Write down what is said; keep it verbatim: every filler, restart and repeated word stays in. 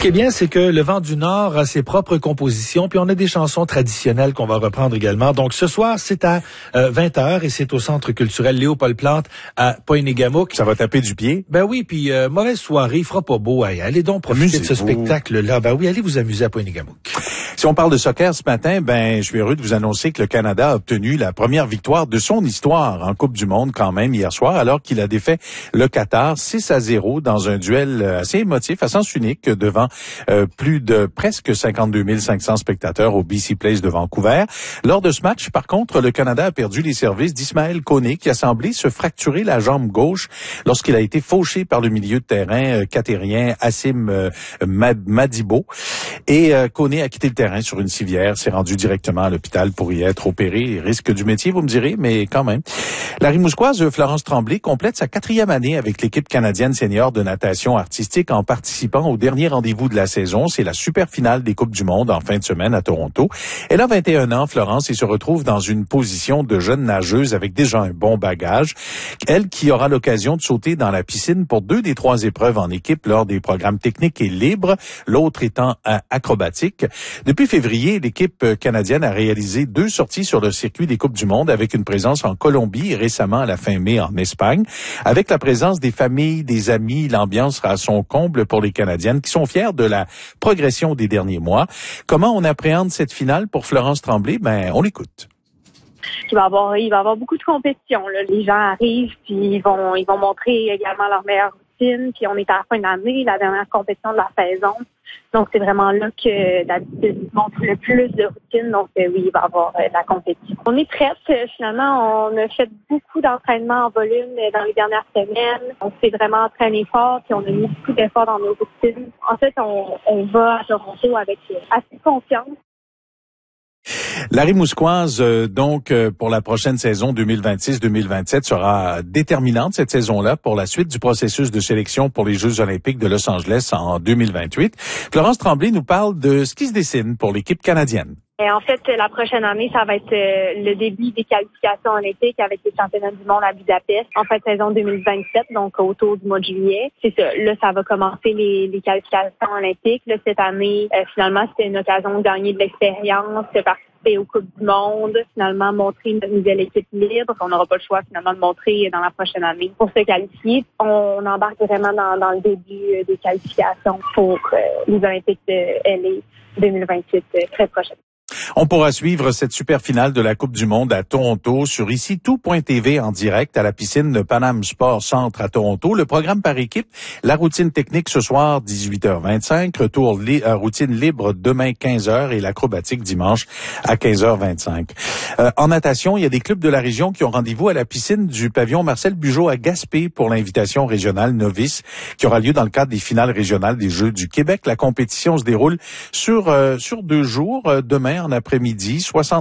qui est bien, c'est que le Vent du Nord a ses propres compositions, puis on a des chansons traditionnelles qu'on va reprendre également. Donc ce soir, c'est à euh, vingt heures et c'est au Centre culturel Léopold Plante à Pointe-Négamouk. Ça va taper du pied? Ben oui, puis euh, mauvaise soirée, il fera pas beau. Hey, allez donc profiter de ce spectacle-là. Ben oui, allez vous amuser à Pointe-Négamouk. Si on parle de soccer ce matin, ben je suis heureux de vous annoncer que le Canada a obtenu la première victoire de son histoire en Coupe du Monde quand même hier soir, alors qu'il a défait le Qatar six à zéro dans un duel assez émotif, à sens unique, devant euh, plus de presque cinquante-deux mille cinq cents spectateurs au B C Place de Vancouver. Lors de ce match, par contre, le Canada a perdu les services d'Ismaël Koné, qui a semblé se fracturer la jambe gauche lorsqu'il a été fauché par le milieu de terrain euh, qatérien Hassim euh, Madibo. Et euh, Koné a quitté le terrain sur une civière, s'est rendu directement à l'hôpital pour y être opéré. Risque du métier, vous me direz, mais quand même. La Rimouskoise Florence Tremblay complète sa quatrième année avec l'équipe canadienne senior de natation artistique en participant au dernier rendez-vous de la saison. C'est la super finale des Coupes du Monde en fin de semaine à Toronto. Elle a vingt et un ans, Florence, et se retrouve dans une position de jeune nageuse avec déjà un bon bagage. Elle qui aura l'occasion de sauter dans la piscine pour deux des trois épreuves en équipe lors des programmes techniques et libres, l'autre étant acrobatique. Depuis février, l'équipe canadienne a réalisé deux sorties sur le circuit des Coupes du Monde avec une présence en Colombie et récemment à la fin mai en Espagne. Avec la présence des familles, des amis, l'ambiance sera à son comble pour les Canadiennes qui sont fières de la progression des derniers mois. Comment on appréhende cette finale pour Florence Tremblay? Ben, on l'écoute. Il va y avoir, il va y avoir beaucoup de compétition, là. Les gens arrivent, puis ils vont, ils vont montrer également leur meilleure routine. Puis on est à la fin de l'année, la dernière compétition de la saison. Donc, c'est vraiment là que d'habitude, ils montrent le plus de routine. Donc, euh, oui, il va y avoir euh, la compétition. On est prête. Euh, finalement, on a fait beaucoup d'entraînement en volume euh, dans les dernières semaines. On s'est vraiment entraîné fort, puis on a mis beaucoup d'efforts dans nos routines. En fait, on, on va à Toronto avec euh, assez de confiance. La Rimouskoise, euh, donc, euh, pour la prochaine saison deux mille vingt-six deux mille vingt-sept sera déterminante cette saison-là pour la suite du processus de sélection pour les Jeux olympiques de Los Angeles en deux mille vingt-huit. Florence Tremblay nous parle de ce qui se dessine pour l'équipe canadienne. Et en fait, la prochaine année, ça va être euh, le début des qualifications olympiques avec les championnats du monde à Budapest en fin de saison deux mille vingt-sept, donc autour du mois de juillet. C'est ça. Là, ça va commencer les, les qualifications olympiques. Là, cette année, euh, finalement, c'était une occasion de gagner de l'expérience, de participer aux Coupes du monde, finalement montrer notre nouvelle équipe libre. On n'aura pas le choix finalement de montrer dans la prochaine année pour se qualifier. On embarque vraiment dans, dans le début des qualifications pour euh, les Olympiques de L A deux mille vingt-huit euh, très prochaine. On pourra suivre cette super finale de la Coupe du Monde à Toronto sur ici tout point T V en direct à la piscine de Panam Sport Centre à Toronto. Le programme par équipe, la routine technique ce soir dix-huit heures vingt-cinq, retour li- euh, routine libre demain quinze heures et l'acrobatique dimanche à quinze heures vingt-cinq. Euh, en natation, il y a des clubs de la région qui ont rendez-vous à la piscine du pavillon Marcel Bugeaud à Gaspé pour l'invitation régionale novice qui aura lieu dans le cadre des finales régionales des Jeux du Québec. La compétition se déroule sur euh, sur deux jours, euh, demain en après-midi, soixante